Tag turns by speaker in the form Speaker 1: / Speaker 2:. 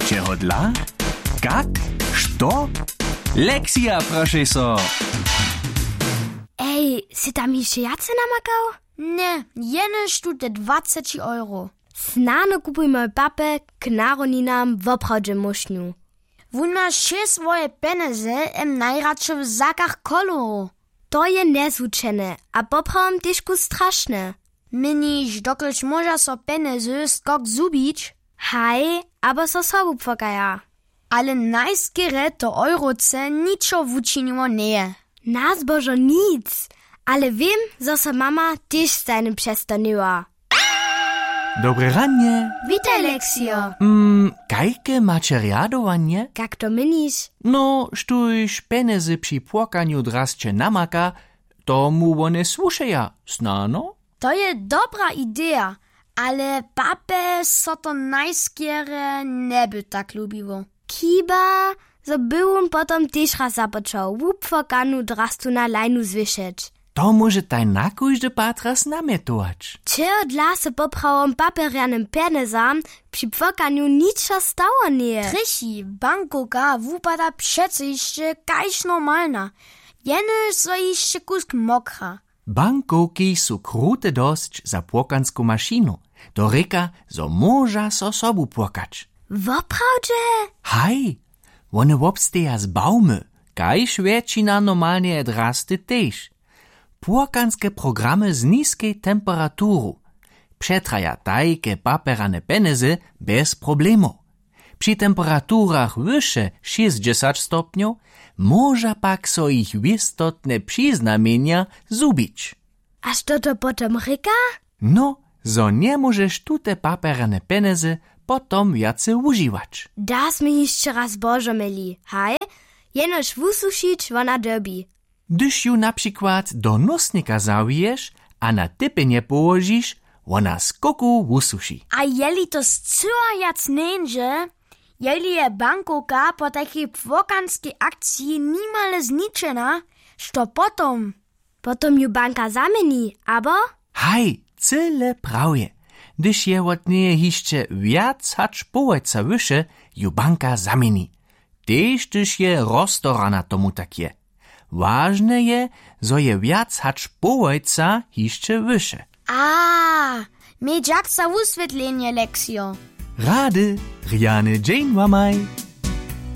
Speaker 1: Ješće hodla? Kak? Što? Lekcija, profesor!
Speaker 2: Ej, si tam jeszcze jace namakał?
Speaker 3: Ne, jenoż tu te 20 euro.
Speaker 2: Snano kupuj moj papę k narodninam w oprawdzie muszniu.
Speaker 3: Wun ma še svoje peneze najradšo w zakach kolorów.
Speaker 2: To je nezvučene, a poprawom tyšku straszne.
Speaker 3: Miniš, dokelž moža so peneze skok zubić?
Speaker 2: Haj, aber so sobu pfokaja.
Speaker 3: Ale najskere to euroce niczo wučinimo nie.
Speaker 2: Nas božo nic, ale wiem, zo so mama tyž stajnym przestoniła.
Speaker 1: Dobre ranie.
Speaker 2: Witaj, Leksio.
Speaker 1: Kajke macie riadowanie?
Speaker 2: Jak to mynisz?
Speaker 1: No, štuž peneze przy płakaniu drasće namaka, to mu one słušeja, snano?
Speaker 3: To je dobra idea, ale pape so to najskiere nie by tak lubiło.
Speaker 2: Kiba, zo byłum potom tyž raz započał wupfokanu drastu na lajnu zwyszeć.
Speaker 1: To może taj na kujde patras nametować.
Speaker 2: Če odla se poprawom paperianym penezam przy pfokaniu niczo stało nie.
Speaker 3: Triši, bankoka wupada přece jeszcze kajś normalna. Jeny so jeszcze kusk mokra.
Speaker 1: Bankoki su krute dosć za płokansku mašinu. To reka, zo moža so sobu płakać.
Speaker 2: Woprawdzie?
Speaker 1: Haj, one wobsteja z baumy, kajś většina normalnie odrasty tež. Płokanskie programy z niskiej temperaturu. Przetraja tajke paperane peneze bez problemu. Przy temperaturach wyższe 60 stopniów może pak so ich istotne przyznamienia zubić.
Speaker 2: A što to potom reka?
Speaker 1: No, zo nie możesz tute paperane peneze potom jace używać.
Speaker 2: Das mi jeszcze raz bożo myli, haj? Jenoż wususzyć wona derbi.
Speaker 1: Gdyż ju na przykład do nosnika zawijesz, a na typenie położysz, ona skoku usuši.
Speaker 3: A jeli to zcyła jac nędze, jeli je bankoka po takiej płokanskiej akcji nimale zniczena, što potom?
Speaker 2: Potom ju banka zameni, abo?
Speaker 1: Haj, cyle prawie. Gdyż je od niej jeszcze wiac hacz połeca wysze, ju banka zameni. Tež gdyż je roztorana tomu takie. Ważne je, zo je wiac hacz połeca jeszcze wysze.
Speaker 3: A, mi dziak za usvětlenie, Leksio.
Speaker 1: Rady, Riane Jane Mamaj.